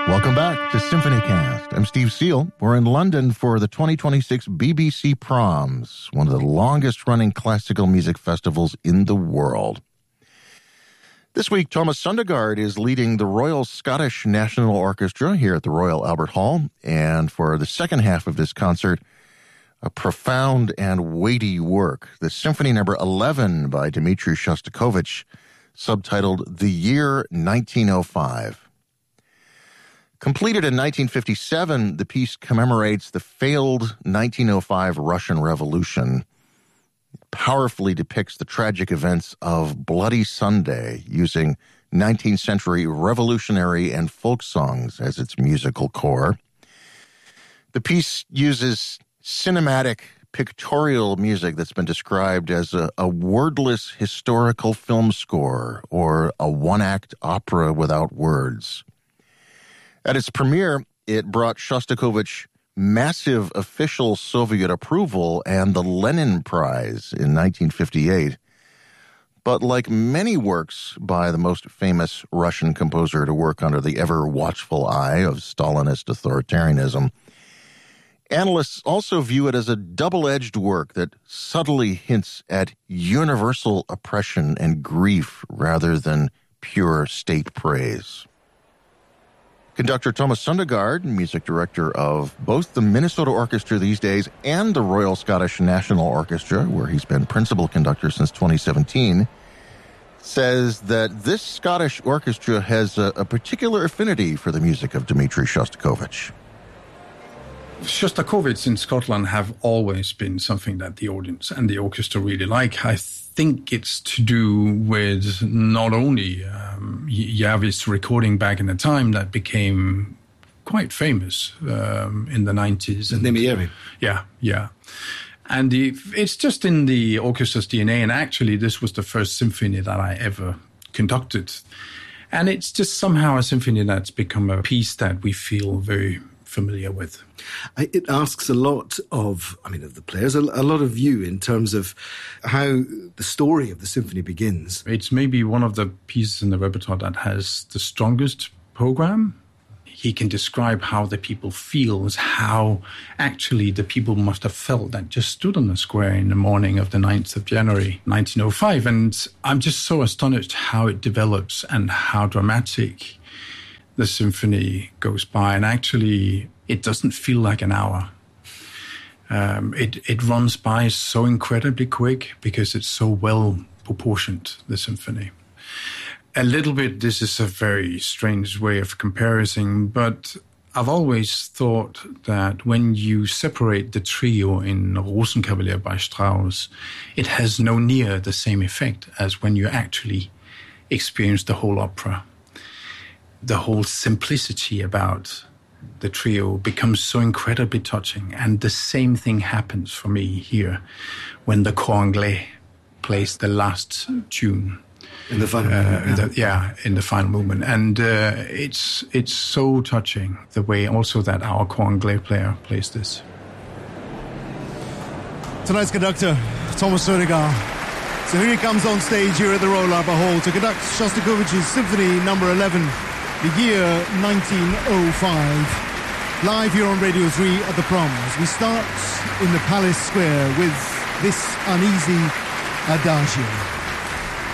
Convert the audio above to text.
Welcome back to SymphonyCast. I'm Steve Seal. We're in London for the 2026 BBC Proms, one of the longest-running classical music festivals in the world. This week, Thomas Sundergaard is leading the Royal Scottish National Orchestra here at the Royal Albert Hall. And for the second half of this concert, a profound and weighty work, the Symphony No. 11 by Dmitri Shostakovich, subtitled The Year 1905. Completed in 1957, the piece commemorates the failed 1905 Russian Revolution. It powerfully depicts the tragic events of Bloody Sunday, using 19th century revolutionary and folk songs as its musical core. The piece uses cinematic, pictorial music that's been described as a wordless historical film score or a one-act opera without words. At its premiere, it brought Shostakovich massive official Soviet approval and the Lenin Prize in 1958. But like many works by the most famous Russian composer to work under the ever-watchful eye of Stalinist authoritarianism, analysts also view it as a double-edged work that subtly hints at universal oppression and grief rather than pure state praise. Conductor Thomas Sundergaard, music director of both the Minnesota Orchestra these days and the Royal Scottish National Orchestra, where he's been principal conductor since 2017, says that this Scottish orchestra has a particular affinity for the music of Dmitri Shostakovich. Shostakovich in Scotland have always been something that the audience and the orchestra really like. I think it's to do with not only Järvi's recording back in the time that became quite famous in the 90s. The name of Järvi. Yeah. And it's just in the orchestra's DNA, and actually this was the first symphony that I ever conducted. And it's just somehow a symphony that's become a piece that we feel very familiar with. It asks a lot of the players, a lot of you in terms of how the story of the symphony begins. It's maybe one of the pieces in the repertoire that has the strongest program. He can describe how the people feel, how actually the people must have felt that just stood on the square in the morning of the 9th of January, 1905. And I'm just so astonished how it develops and how dramatic the symphony goes by, and actually it doesn't feel like an hour. It runs by so incredibly quick because it's so well proportioned, the symphony. A little bit, this is a very strange way of comparison, but I've always thought that when you separate the trio in Rosenkavalier by Strauss, it has no near the same effect as when you actually experience the whole opera. The whole simplicity about the trio becomes so incredibly touching. And the same thing happens for me here when the Cor Anglais plays the last tune. In the final movement. In the final movement. And it's so touching, the way also that our Cor Anglais player plays this. Tonight's conductor, Thomas Sundergaard. So here he comes on stage here at the Royal Albert Hall to conduct Shostakovich's Symphony No. 11, the year 1905. Live here on Radio 3 at the Proms. We start in the Palace Square with this uneasy Adagio.